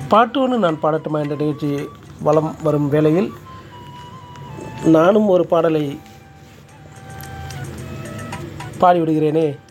பாட்டு ஒன்று நான் பாடட்டுமா என்ற நிகழ்ச்சி வலம் வரும் வேளையில் நானும் ஒரு பாடலை பாடிவிடுகிறேனே.